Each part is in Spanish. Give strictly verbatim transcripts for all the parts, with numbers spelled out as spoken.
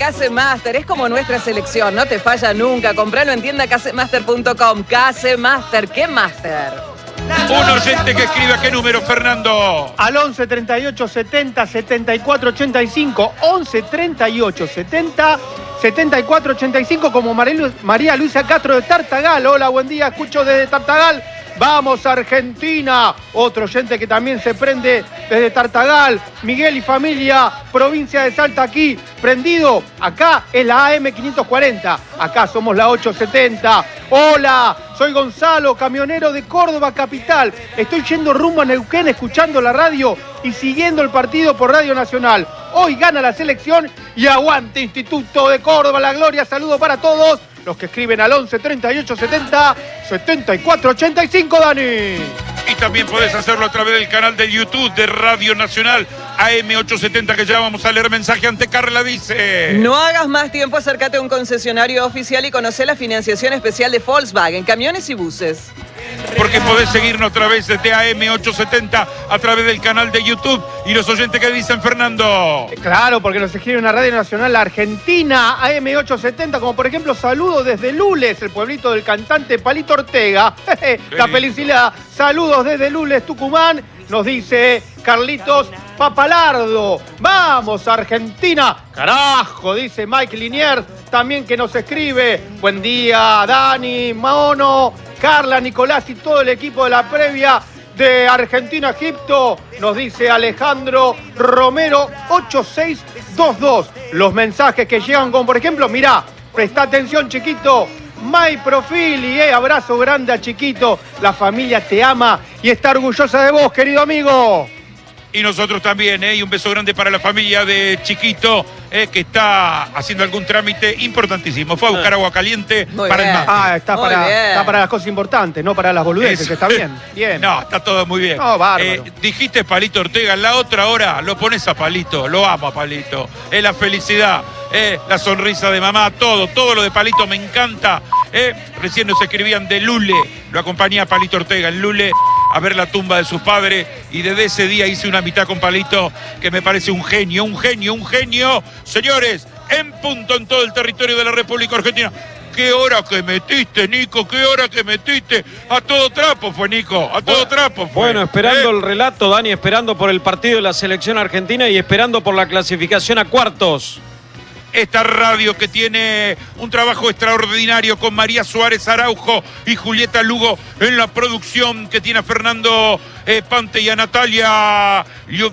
Casemaster, es como nuestra selección, no te falla nunca. Compralo en tienda casemaster punto com. Casemaster, ¿qué master? Un oyente que escribe, ¿a qué número, Fernando? Al once treinta y ocho setenta setenta y cuatro ochenta y cinco. once treinta y ocho setenta setenta y cuatro ochenta y cinco, como María Luisa Castro de Tartagal. Hola, buen día, escucho desde Tartagal. Vamos Argentina, otro oyente que también se prende desde Tartagal. Miguel y familia, provincia de Salta, aquí prendido. Acá es la A M quinientos cuarenta, acá somos la ochocientos setenta. Hola, soy Gonzalo, camionero de Córdoba capital. Estoy yendo rumbo a Neuquén escuchando la radio y siguiendo el partido por Radio Nacional. Hoy gana la selección y aguante Instituto de Córdoba, la gloria. Saludo para todos los que escriben al once treinta y ocho setenta setenta y cuatro ochenta y cinco, Dani. Y también podés hacerlo a través del canal de YouTube de Radio Nacional A M ochocientos setenta, que ya vamos a leer mensaje. Ante Carla dice: no hagas más tiempo, acércate a un concesionario oficial y conoce la financiación especial de Volkswagen, camiones y buses. Porque podés seguirnos a través de A M ochocientos setenta, a través del canal de YouTube. Y los oyentes que dicen, Fernando. Claro, porque nos escriben a Radio Nacional Argentina, A M ochocientos setenta, como por ejemplo, saludos desde Lules, el pueblito del cantante Palito Ortega. La felicidad. Saludos desde Lules, Tucumán, nos dice Carlitos Papalardo. Vamos, Argentina. Carajo, dice Mike Liniers, también que nos escribe. Buen día, Dani, Maono, Carla, Nicolás y todo el equipo de la previa de Argentina-Egipto, nos dice Alejandro Romero ocho seis dos dos. Los mensajes que llegan con, por ejemplo, mirá, presta atención, chiquito, My Profili, eh, abrazo grande a Chiquito, la familia te ama y está orgullosa de vos, querido amigo. Y nosotros también, ¿eh? Y un beso grande para la familia de Chiquito, ¿eh? Que está haciendo algún trámite importantísimo. Fue a buscar agua caliente Muy para bien. el mate. Ah, está para, está para las cosas importantes, no para las boludeces, Eso. está bien. Bien. No, está todo muy bien. No, bárbaro. Eh, dijiste Palito Ortega, en la otra hora lo pones a Palito, lo amo a Palito. Es la felicidad, eh, la sonrisa de mamá, todo, todo lo de Palito me encanta. Eh. Recién nos escribían de Lule, lo acompañé a Palito Ortega en Lule a ver la tumba de sus padres, y desde ese día hice una amistad con Palito que me parece un genio, un genio, un genio. Señores, en punto en todo el territorio de la República Argentina. ¡Qué hora que metiste, Nico! ¡Qué hora que metiste! A todo trapo fue, Nico, a todo trapo fue. Bueno, esperando ¿Eh? el relato, Dani, esperando por el partido de la selección argentina y esperando por la clasificación a cuartos. Esta radio que tiene un trabajo extraordinario con María Suárez Araujo y Julieta Lugo en la producción, que tiene a Fernando eh, Pante y a Natalia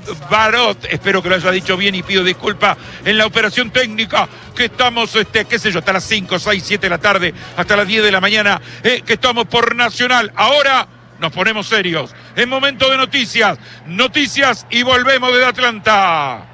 Barot, espero que lo haya dicho bien y pido disculpas, en la operación técnica, que estamos, este, qué sé yo, hasta las cinco, seis, siete de la tarde, hasta las diez de la mañana, eh, que estamos por Nacional. Ahora nos ponemos serios, es momento de noticias, noticias y volvemos desde Atlanta.